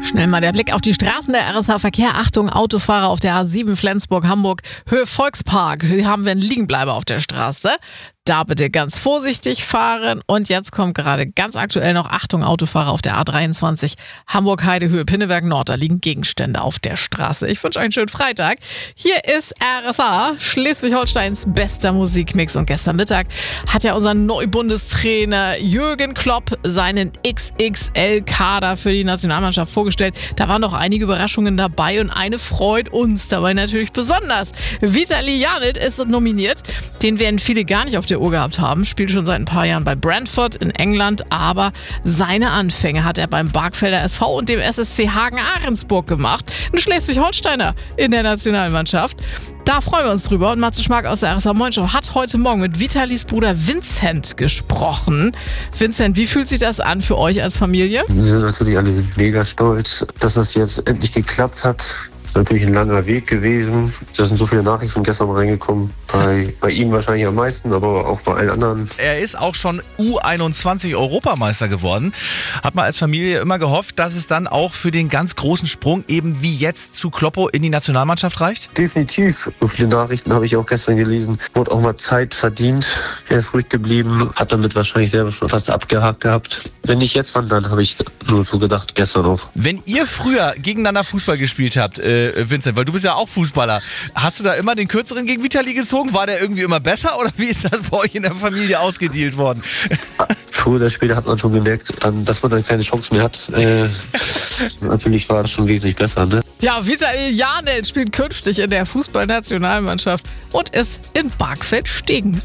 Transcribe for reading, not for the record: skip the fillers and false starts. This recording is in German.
Schnell mal der Blick auf die Straßen der RSH-Verkehr. Achtung, Autofahrer auf der A7 Flensburg-Hamburg, Höhe Volkspark. Hier haben wir einen Liegenbleiber auf der Straße. Da bitte ganz vorsichtig fahren. Und jetzt kommt gerade ganz aktuell noch, Achtung, Autofahrer auf der A23 Hamburg-Heide, Höhe Pinneberg Nord. Da liegen Gegenstände auf der Straße. Ich wünsche euch einen schönen Freitag. Hier ist RSH, Schleswig-Holsteins bester Musikmix. Und gestern Mittag hat ja unser Neubundestrainer Jürgen Klopp seinen XXL-Kader für die Nationalmannschaft vorgestellt. Da waren noch einige Überraschungen dabei und eine freut uns dabei natürlich besonders. Vitali Janic ist nominiert. Den werden viele gar nicht auf der Uhr gehabt haben. Spielt schon seit ein paar Jahren bei Brentford in England, aber seine Anfänge hat er beim Barkfelder SV und dem SSC Hagen-Ahrensburg gemacht. Ein Schleswig-Holsteiner in der Nationalmannschaft. Da freuen wir uns drüber. Und Matze Schmark aus der RSH Moin Show hat heute Morgen mit Vitalis Bruder Vincent gesprochen. Vincent, wie fühlt sich das an für euch als Familie? Wir sind natürlich alle mega stolz, dass das jetzt endlich geklappt hat. Das ist natürlich ein langer Weg gewesen. Da sind so viele Nachrichten gestern reingekommen. Bei ihm wahrscheinlich am meisten, aber auch bei allen anderen. Er ist auch schon U21-Europameister geworden. Hat man als Familie immer gehofft, dass es dann auch für den ganz großen Sprung eben wie jetzt zu Kloppo in die Nationalmannschaft reicht? Definitiv. So viele Nachrichten habe ich auch gestern gelesen. Wurde auch mal Zeit verdient. Er ist ruhig geblieben. Hat damit wahrscheinlich selber schon fast abgehakt gehabt. Wenn nicht jetzt, wann dann, habe ich nur so gedacht, gestern auch. Wenn ihr früher gegeneinander Fußball gespielt habt, Vincent, weil du bist ja auch Fußballer, hast du da immer den Kürzeren gegen Vitali gezogen? War der irgendwie immer besser oder wie ist das bei euch in der Familie ausgedealt worden? Früher oder später hat man schon gemerkt, dass man dann keine Chance mehr hat. Natürlich war das schon wesentlich besser, ne? Ja, Vitali Janic spielt künftig in der Fußballnationalmannschaft und ist in Barkfeld-Stegen